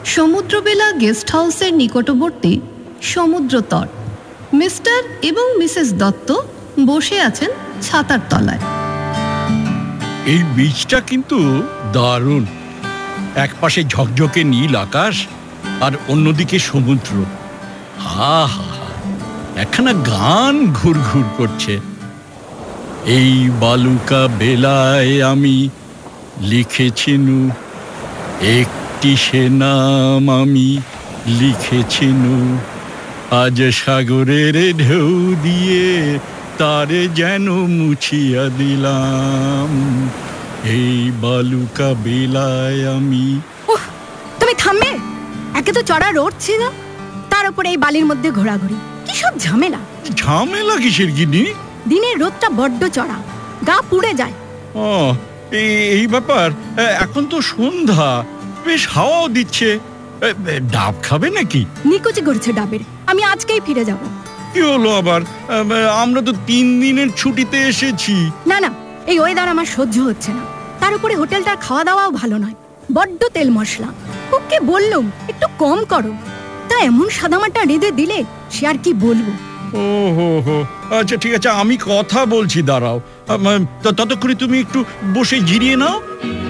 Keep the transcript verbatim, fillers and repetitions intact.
সমুদ্রবেলা guest হাউসের নিকটবর্তী সমুদ্র তট। মিস্টার এবং মিসেস দত্ত বসে আছেন ছাতার তলায়। এই বীজটা কিন্তু দারুণ। এক পাশে ঝকঝকে নীল আকাশ আর অন্যদিকে সমুদ্র। হা হা হা, একখানা গান ঘুর ঘুর করছে। এই বালুকা বেলায় আমি লিখেছিনু, একটি সে নাম আমি লিখেছিনু, আজ সাগরের ঢেউ দিয়ে তারে যেন মুছিয়া দিলাম। এই বালুকা বেলায় আমি। ওহ, তুমি থামবে? একে তো চড়া রোদ ছিল, তার উপরে এই বালির মধ্যে ঘোরাঘুরি, কি সব ঝামেলা। ঝামেলা কিসের গিনি? দিনের রোদটা বড্ড চড়া, গা পুড়ে যায়। ও, এই ব্যাপার। এখন তো সন্ধ্যা, বেশ হাওয়াও দিচ্ছে। ডাব খাবে নাকি? নিকুচি করছে ডাবের। আমি আজকেই ফিরে যাব। কি হলো আবার? আমরা তো তিন দিনের ছুটিতে এসেছি। না না, এই ওয়েদার আমার সহ্য হচ্ছে না। তার উপরে হোটেলটার খাওয়া দাওয়াও ভালো নয়, বড্ড তেল মশলা। ওকে বললুম একটু কম করো, তা এমন সাদামাটা রেঁধে দিলে সে আর কি বলবো। ও হো হো, আচ্ছা ঠিক আছে, আমি কথা বলছি, দাঁড়াও। ততক্ষণে তুমি একটু বসে জিরিয়ে নাও।